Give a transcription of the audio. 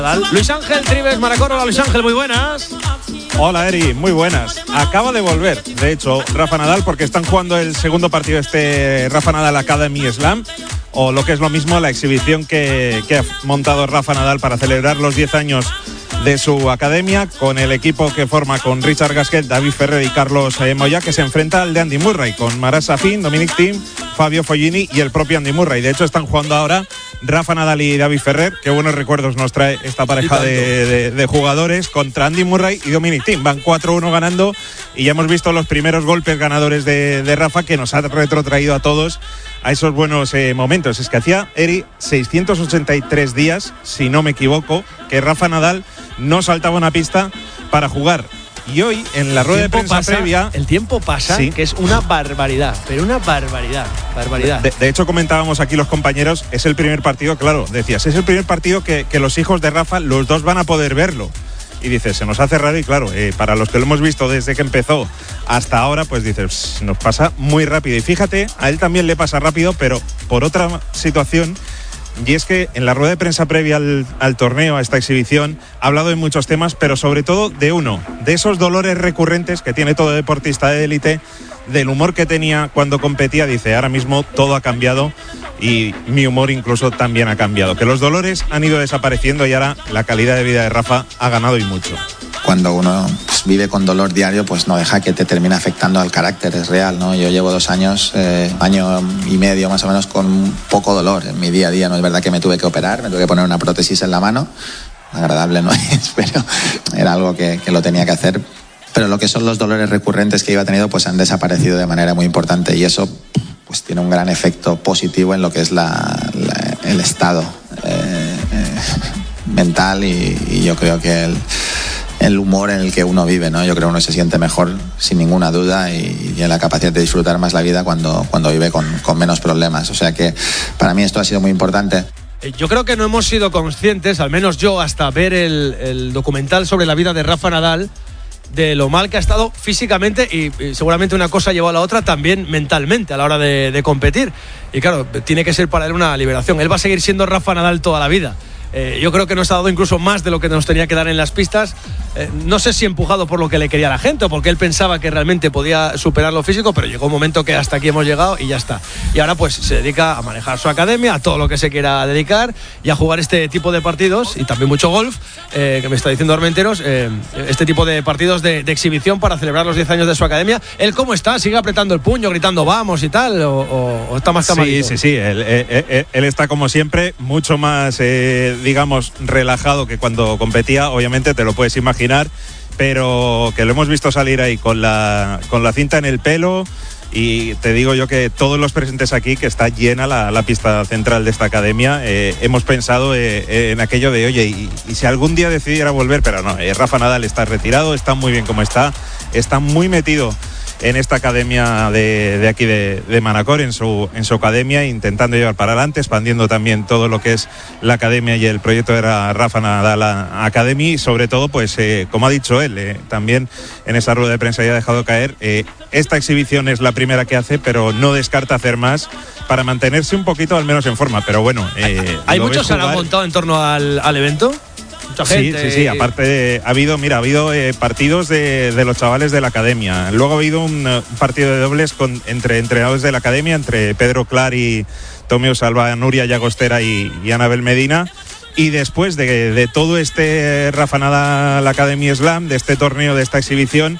Luis Ángel Trives Manacor. Hola Luis Ángel, muy buenas. Hola Eri, muy buenas. Acaba de volver, de hecho, Rafa Nadal, porque están jugando el segundo partido Rafa Nadal Academy Slam, o lo que es lo mismo, la exhibición que ha montado Rafa Nadal para celebrar los 10 años de su academia, con el equipo que forma con Richard Gasquet, David Ferrer y Carlos Moyá, que se enfrenta al de Andy Murray, con Marat Safin, Dominic Thiem, Fabio Fognini y el propio Andy Murray. De hecho, están jugando ahora Rafa Nadal y David Ferrer. Qué buenos recuerdos nos trae esta pareja de jugadores contra Andy Murray y Dominic Thiem. Van 4-1 ganando y ya hemos visto los primeros golpes ganadores de Rafa, que nos ha retrotraído a todos a esos buenos momentos. Es que hacía, Eri, 683 días, si no me equivoco, que Rafa Nadal no saltaba una pista para jugar. Y hoy, en la rueda de prensa previa... El tiempo pasa, sí, que es una barbaridad, pero una barbaridad. De hecho, comentábamos aquí los compañeros, es el primer partido, claro, decías, es el primer partido que los hijos de Rafa, los dos van a poder verlo. Y dices, se nos hace raro, y claro, para los que lo hemos visto desde que empezó hasta ahora, pues dices, nos pasa muy rápido. Y fíjate, a él también le pasa rápido, pero por otra situación. Y es que en la rueda de prensa previa al torneo, a esta exhibición, ha hablado de muchos temas, pero sobre todo de uno, de esos dolores recurrentes que tiene todo deportista de élite, del humor que tenía cuando competía. Dice, ahora mismo todo ha cambiado y mi humor incluso también ha cambiado. Que los dolores han ido desapareciendo y ahora la calidad de vida de Rafa ha ganado y mucho. Cuando uno vive con dolor diario, pues no deja que te termine afectando al carácter, es real, ¿no? Yo llevo 2 años, año y medio más o menos, con poco dolor en mi día a día. No es verdad que me tuve que operar, me tuve que poner una prótesis en la mano. Agradable no es, pero era algo que lo tenía que hacer. Pero lo que son los dolores recurrentes que iba teniendo, pues han desaparecido de manera muy importante, y eso pues tiene un gran efecto positivo en lo que es el estado mental y yo creo que el humor en el que uno vive, ¿no? Yo creo que uno se siente mejor sin ninguna duda y en la capacidad de disfrutar más la vida cuando vive con menos problemas. O sea que para mí esto ha sido muy importante. Yo creo que no hemos sido conscientes, al menos yo, hasta ver el documental sobre la vida de Rafa Nadal, de lo mal que ha estado físicamente y seguramente una cosa llevó a la otra también mentalmente a la hora de competir. Y claro, tiene que ser para él una liberación. Él va a seguir siendo Rafa Nadal toda la vida. Yo creo que nos ha dado incluso más de lo que nos tenía que dar en las pistas. No sé si empujado por lo que le quería la gente o porque él pensaba que realmente podía superar lo físico, pero llegó un momento que hasta aquí hemos llegado y ya está. Y ahora pues se dedica a manejar su academia, a todo lo que se quiera dedicar y a jugar este tipo de partidos y también mucho golf, que me está diciendo Armenteros, este tipo de partidos de exhibición para celebrar los 10 años de su academia. ¿Él cómo está? ¿Sigue apretando el puño, gritando vamos y tal? ¿O está más calmadito? Sí. Él está como siempre, mucho más, digamos, relajado que cuando competía. Obviamente te lo puedes imaginar, pero que lo hemos visto salir ahí con la cinta en el pelo. Y te digo yo que todos los presentes aquí, que está llena la pista central de esta academia, hemos pensado en aquello de, oye, y si algún día decidiera volver, pero no, Rafa Nadal está retirado, está muy bien como está muy metido en esta academia de aquí de Manacor, en su academia, intentando llevar para adelante, expandiendo también todo lo que es la academia y el proyecto de la Rafa Nadal Academy. Y sobre todo, pues como ha dicho él, también en esa rueda de prensa ya ha dejado caer, esta exhibición es la primera que hace, pero no descarta habitar más para mantenerse un poquito al menos en forma. Pero bueno, ¿hay muchos que han montado en torno al evento? Sí, aparte ha habido partidos de los chavales de la academia. Luego ha habido un partido de dobles entre entrenadores de la academia, entre Pedro Clar y Tomeu Salva, Nuria Llagostera y Anabel Medina. Y después de todo este Rafa Nadal Academy Slam, de este torneo, de esta exhibición,